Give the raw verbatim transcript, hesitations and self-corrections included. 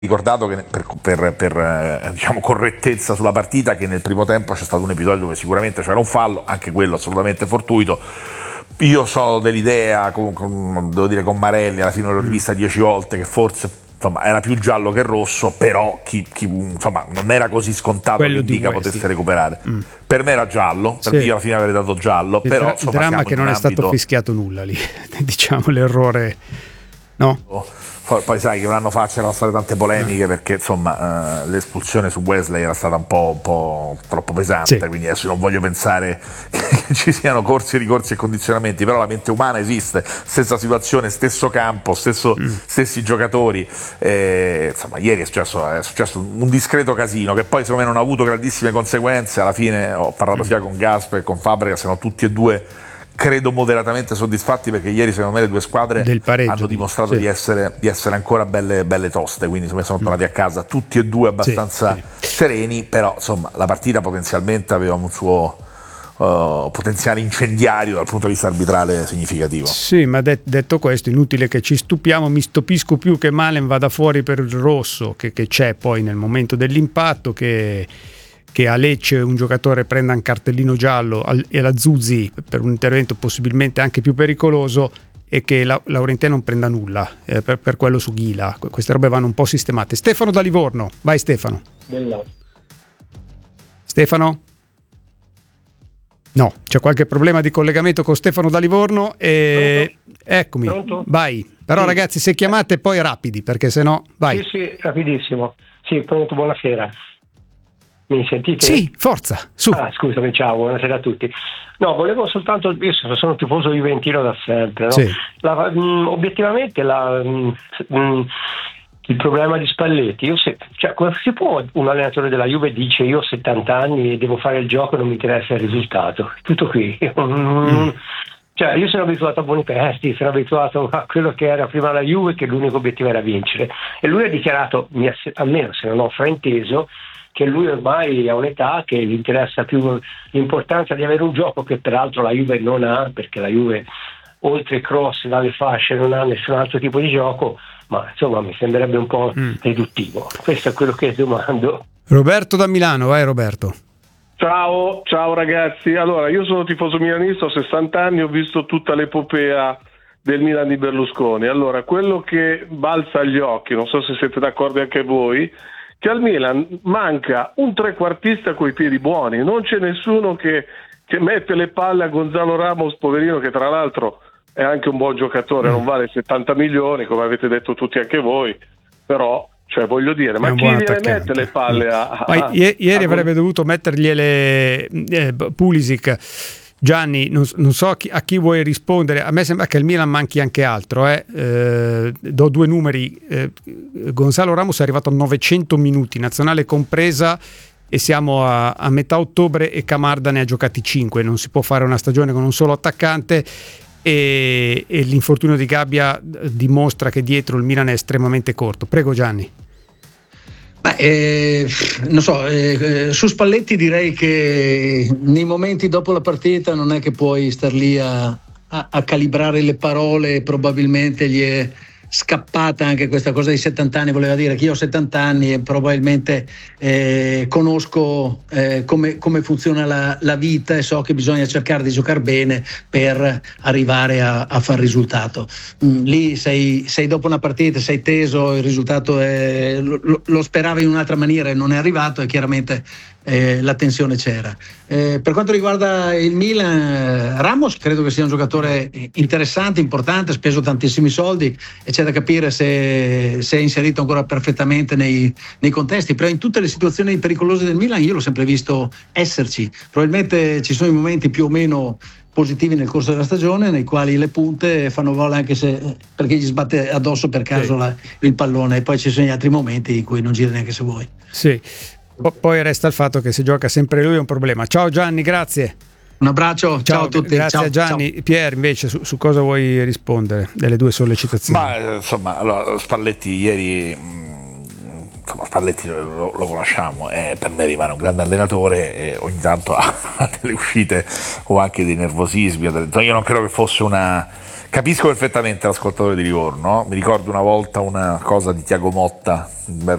ricordato che per, per, per eh, diciamo correttezza sulla partita che nel primo tempo c'è stato un episodio dove sicuramente c'era un fallo, anche quello assolutamente fortuito. Io sono dell'idea, con, con, devo dire con Marelli, alla fine l'ho rivista dieci volte, che forse insomma era più giallo che rosso, però chi, chi, insomma, non era così scontato Quello che Dica West, potesse sì. recuperare. Mm. Per me era giallo, per Sì. io alla fine avrei dato giallo, Il, però dra- insomma, il dramma è che non è stato ambito... fischiato nulla lì, diciamo l'errore, no? Poi sai che un anno fa c'erano state tante polemiche perché insomma uh, l'espulsione su Wesley era stata un po', un po' troppo pesante, sì. Quindi adesso non voglio pensare che ci siano corsi, ricorsi e condizionamenti, però la mente umana esiste, stessa situazione, stesso campo, stesso, mm. stessi giocatori, eh, insomma ieri è successo, è successo un discreto casino che poi secondo me non ha avuto grandissime conseguenze. Alla fine ho parlato mm. sia con Gasper che con Fabregas, sono tutti e due credo moderatamente soddisfatti, perché ieri secondo me le due squadre hanno dimostrato sì. di, essere, di essere ancora belle, belle toste, quindi secondo me sono tornati a casa tutti e due abbastanza sì, sì. sereni, però insomma la partita potenzialmente aveva un suo uh, potenziale incendiario dal punto di vista arbitrale significativo. Sì, ma det- detto questo, inutile che ci stupiamo, mi stupisco più che Malen vada fuori per il rosso che, che c'è poi nel momento dell'impatto, che che a Lecce un giocatore prenda un cartellino giallo e la Zuzzi per un intervento possibilmente anche più pericoloso, e che la Laurentien non prenda nulla eh, per, per quello su Ghila. Queste robe vanno un po' sistemate. Stefano da Livorno, vai Stefano. Bella. Stefano? No, c'è qualche problema di collegamento con Stefano da Livorno e Pronto? Eccomi, Pronto? vai. Però sì. Ragazzi, se chiamate poi rapidi, perché sennò vai. Sì, sì, rapidissimo. Sì, pronto, buonasera. Mi sentite? Sì, forza, su. Ah, scusami, ciao, buonasera a tutti. No, volevo soltanto, io sono tifoso juventino da sempre, no? Sì. La, mh, obiettivamente la, mh, mh, il problema di Spalletti, io se, cioè, come si può un allenatore della Juve dice io ho settanta anni e devo fare il gioco e non mi interessa il risultato? Tutto qui. Mm. Cioè, io sono abituato a buoni presti, sono abituato a quello che era prima la Juve, che l'unico obiettivo era vincere. E lui ha dichiarato, almeno se non ho frainteso, che lui ormai ha un'età che gli interessa più l'importanza di avere un gioco che peraltro la Juve non ha, perché la Juve oltre i cross dalle fasce non ha nessun altro tipo di gioco, ma insomma mi sembrerebbe un po' mm. riduttivo. Questo è quello che domando. Roberto da Milano, vai Roberto. Ciao, ciao ragazzi. Allora, io sono tifoso milanista, ho sessanta anni, ho visto tutta l'epopea del Milan di Berlusconi. Allora, quello che balza agli occhi, non so se siete d'accordo anche voi, che al Milan manca un trequartista coi piedi buoni, non c'è nessuno che, che mette le palle a Gonzalo Ramos, poverino, che tra l'altro è anche un buon giocatore, mm. non vale settanta milioni come avete detto tutti anche voi, però cioè voglio dire, ma chi gliele mette le palle a, a, ma i- ieri a, avrebbe a... dovuto mettergliele eh, Pulisic. Gianni, non, non so a chi, a chi vuoi rispondere. A me sembra che il Milan manchi anche altro. Eh. Eh, do due numeri. Eh, Gonzalo Ramos è arrivato a novecento minuti, nazionale compresa, e siamo a, a metà ottobre e Camarda ne ha giocati cinque. Non si può fare una stagione con un solo attaccante, e, e l'infortunio di Gabbia dimostra che dietro il Milan è estremamente corto. Prego Gianni. Beh, eh, non so, eh, su Spalletti direi che nei momenti dopo la partita non è che puoi star lì a, a, a calibrare le parole, probabilmente gli è scappata anche questa cosa di settanta anni, voleva dire che io ho settanta anni e probabilmente eh, conosco eh, come, come funziona la, la vita e so che bisogna cercare di giocare bene per arrivare a, a far risultato. Mm, lì sei, sei dopo una partita, sei teso, il risultato è, lo, lo speravi in un'altra maniera e non è arrivato, e chiaramente Eh, la tensione c'era. Eh, per quanto riguarda il Milan, Ramos credo che sia un giocatore interessante, importante, ha speso tantissimi soldi e c'è da capire se, se è inserito ancora perfettamente nei, nei contesti, però in tutte le situazioni pericolose del Milan io l'ho sempre visto esserci. Probabilmente ci sono i momenti più o meno positivi nel corso della stagione nei quali le punte fanno gol anche se perché gli sbatte addosso per caso sì. la, il pallone, e poi ci sono gli altri momenti in cui non gira neanche se vuoi. Sì. Poi resta il fatto che se gioca sempre lui è un problema. Ciao Gianni, grazie. Un abbraccio, ciao, ciao a tutti. Grazie ciao, a Gianni. Ciao. Pier, invece, su, su cosa vuoi rispondere delle due sollecitazioni? Ma insomma, allora, Spalletti ieri mh, Spalletti lo, lo conosciamo, eh, per me rimane un grande allenatore e ogni tanto ha, ha delle uscite o anche dei nervosismi. Io non credo che fosse una... Capisco perfettamente l'ascoltatore di Livorno, mi ricordo una volta una cosa di Tiago Motta